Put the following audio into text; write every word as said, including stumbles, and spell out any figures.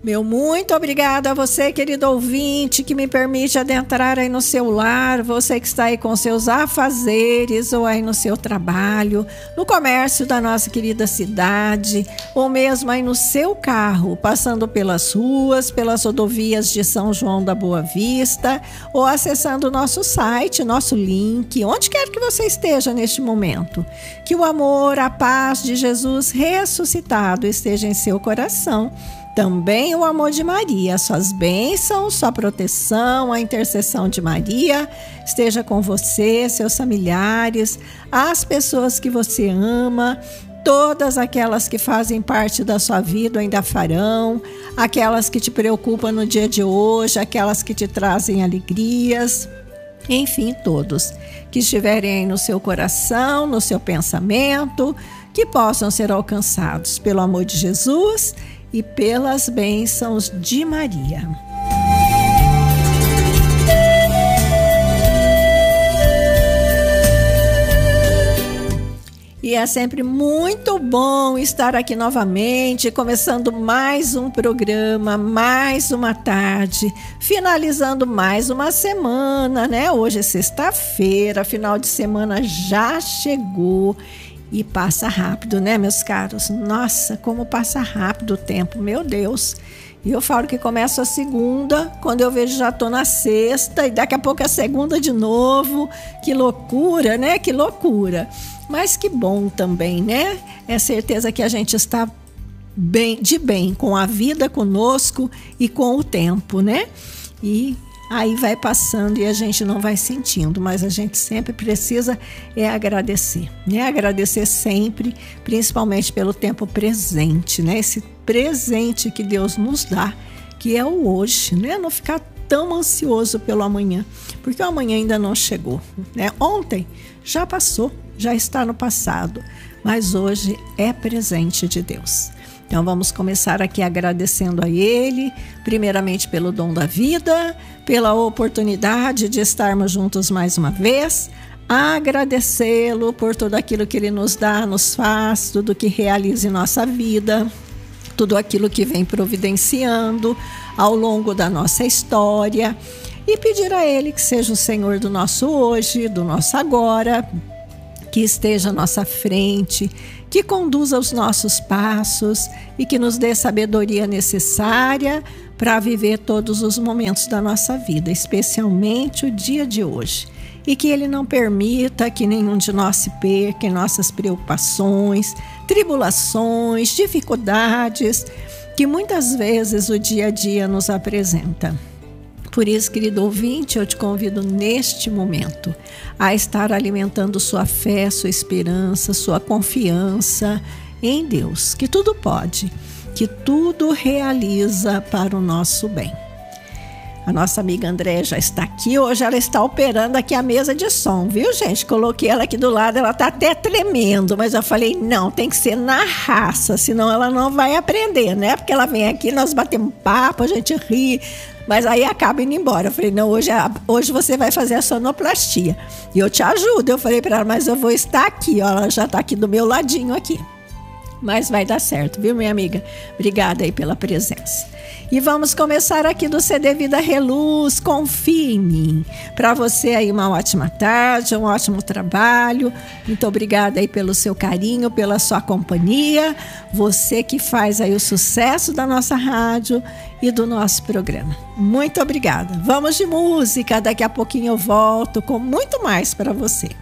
Meu muito obrigada a você, querido ouvinte, que me permite adentrar aí no seu lar, você que está aí com seus afazeres ou aí no seu trabalho, no comércio da nossa querida cidade, ou mesmo aí no seu carro, passando pelas ruas, pelas rodovias de São João da Boa Vista, ou acessando o nosso site, nosso link, onde quer que você esteja neste momento. Que o amor, a paz de Jesus ressuscitado esteja em seu coração. Também o amor de Maria, suas bênçãos, sua proteção, a intercessão de Maria esteja com você, seus familiares, as pessoas que você ama, todas aquelas que fazem parte da sua vida ainda farão, aquelas que te preocupam no dia de hoje, aquelas que te trazem alegrias, enfim, todos que estiverem aí no seu coração, no seu pensamento, que possam ser alcançados pelo amor de Jesus e pelas bênçãos de Maria. E é sempre muito bom estar aqui novamente, começando mais um programa, mais uma tarde, finalizando mais uma semana, né? Hoje é sexta-feira, final de semana já chegou. E passa rápido, né, meus caros? Nossa, como passa rápido o tempo, meu Deus. E eu falo que começo a segunda, quando eu vejo já tô na sexta, e daqui a pouco a segunda de novo. Que loucura, né? Que loucura. Mas que bom também, né? É certeza que a gente está bem, de bem com a vida conosco e com o tempo, né? E aí vai passando e a gente não vai sentindo, mas a gente sempre precisa é agradecer, né? Agradecer sempre, principalmente pelo tempo presente, né? Esse presente que Deus nos dá, que é o hoje, né? Não ficar tão ansioso pelo amanhã, porque o amanhã ainda não chegou, né? Ontem já passou, já está no passado, mas hoje é presente de Deus. Então vamos começar aqui agradecendo a Ele, primeiramente pelo dom da vida, pela oportunidade de estarmos juntos mais uma vez, agradecê-lo por tudo aquilo que Ele nos dá, nos faz, tudo que realiza em nossa vida, tudo aquilo que vem providenciando ao longo da nossa história, e pedir a Ele que seja o Senhor do nosso hoje, do nosso agora, que esteja à nossa frente, que conduza os nossos passos e que nos dê sabedoria necessária para viver todos os momentos da nossa vida, especialmente o dia de hoje. E que Ele não permita que nenhum de nós se perca em nossas preocupações, tribulações, dificuldades, que muitas vezes o dia a dia nos apresenta. Por isso, querido ouvinte, eu te convido neste momento a estar alimentando sua fé, sua esperança, sua confiança em Deus, que tudo pode, que tudo realiza para o nosso bem. A nossa amiga Andréia já está aqui, hoje ela está operando aqui a mesa de som, viu, gente? Coloquei ela aqui do lado, ela está até tremendo, mas eu falei, não, tem que ser na raça, senão ela não vai aprender, né? Porque ela vem aqui, nós batemos papo, a gente ri, mas aí acaba indo embora. Eu falei, não, hoje, hoje você vai fazer a sonoplastia. E eu te ajudo. Eu falei para ela, mas eu vou estar aqui. Ó, ela já está aqui do meu ladinho aqui. Mas vai dar certo, viu, minha amiga? Obrigada aí pela presença. E vamos começar aqui do C D Vida Reluz, confie em mim. Para você aí uma ótima tarde, um ótimo trabalho. Muito obrigada aí pelo seu carinho, pela sua companhia. Você que faz aí o sucesso da nossa rádio e do nosso programa. Muito obrigada. Vamos de música, daqui a pouquinho eu volto com muito mais para você.